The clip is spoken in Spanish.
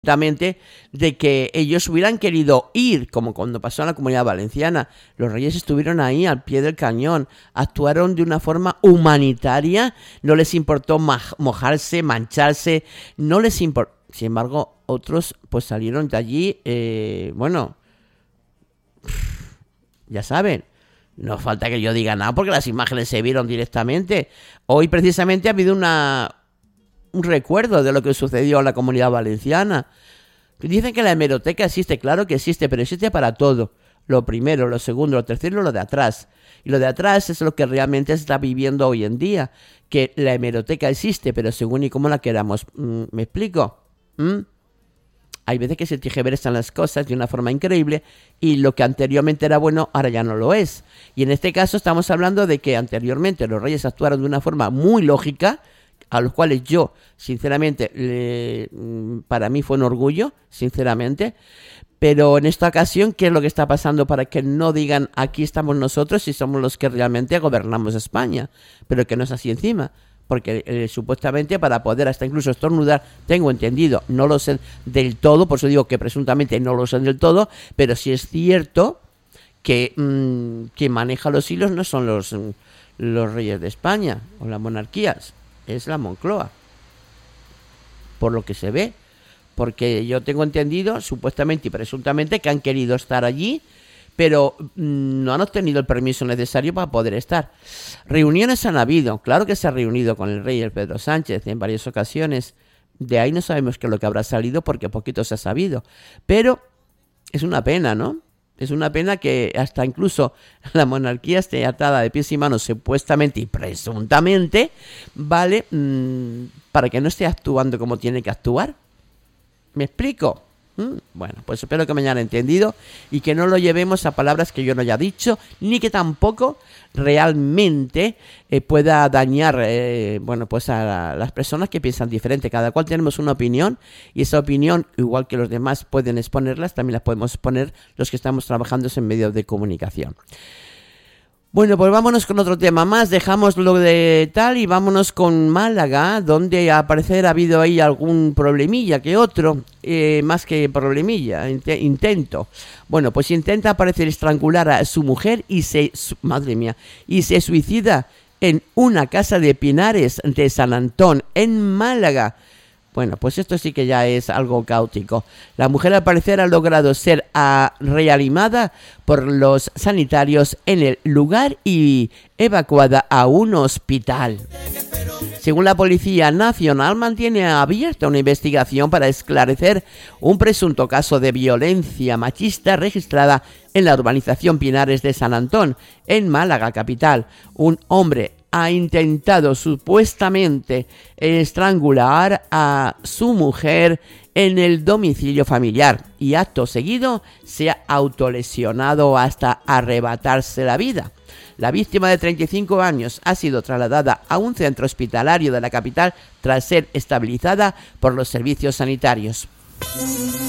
de que ellos hubieran querido ir, como cuando pasó en la Comunidad Valenciana. Los reyes estuvieron ahí al pie del cañón, actuaron de una forma humanitaria, no les importó mojarse, mancharse, no les importó. Sin embargo, otros pues salieron de allí, ya saben, no falta que yo diga nada porque las imágenes se vieron directamente. Hoy precisamente ha habido un recuerdo de lo que sucedió en la Comunidad Valenciana. Dicen que la hemeroteca existe, claro que existe, pero existe para todo. Lo primero, lo segundo, lo tercero, lo de atrás. Y lo de atrás es lo que realmente se está viviendo hoy en día. Que la hemeroteca existe, pero según y cómo la queramos. ¿Me explico? Hay veces que se tergiversan las cosas de una forma increíble y lo que anteriormente era bueno, ahora ya no lo es. Y en este caso estamos hablando de que anteriormente los reyes actuaron de una forma muy lógica, a los cuales yo, sinceramente, para mí fue un orgullo, sinceramente. Pero en esta ocasión, ¿qué es lo que está pasando para que no digan aquí estamos nosotros y somos los que realmente gobernamos España? Pero que no es así encima. Porque supuestamente para poder hasta incluso estornudar, tengo entendido, no lo sé del todo, por eso digo que presuntamente no lo sé del todo, pero sí es cierto que quien maneja los hilos no son los reyes de España o las monarquías, es la Moncloa, por lo que se ve, porque yo tengo entendido supuestamente y presuntamente que han querido estar allí, pero no han obtenido el permiso necesario para poder estar. Reuniones han habido, claro que se ha reunido con el rey, el Pedro Sánchez, en varias ocasiones. De ahí no sabemos qué es lo que habrá salido porque poquito se ha sabido. Pero es una pena, ¿no? Es una pena que hasta incluso la monarquía esté atada de pies y manos supuestamente y presuntamente, ¿vale? Para que no esté actuando como tiene que actuar. ¿Me explico? Bueno, pues espero que me hayan entendido y que no lo llevemos a palabras que yo no haya dicho, ni que tampoco realmente pueda dañar pues a las personas que piensan diferente. Cada cual tenemos una opinión y esa opinión, igual que los demás pueden exponerlas, también las podemos exponer los que estamos trabajando en medios de comunicación. Bueno, pues vámonos con otro tema más, dejamos lo de tal y vámonos con Málaga, donde al parecer ha habido ahí algún problemilla que otro, más que problemilla, intento. Bueno, pues intenta parecer estrangular a su mujer y se suicida en una casa de Pinares de San Antón, en Málaga. Bueno, pues esto sí que ya es algo caótico. La mujer al parecer ha logrado ser reanimada por los sanitarios en el lugar y evacuada a un hospital. Según la Policía Nacional, mantiene abierta una investigación para esclarecer un presunto caso de violencia machista registrada en la urbanización Pinares de San Antón, en Málaga capital. Un hombre ha intentado supuestamente estrangular a su mujer en el domicilio familiar y acto seguido se ha autolesionado hasta arrebatarse la vida. La víctima de 35 años ha sido trasladada a un centro hospitalario de la capital tras ser estabilizada por los servicios sanitarios.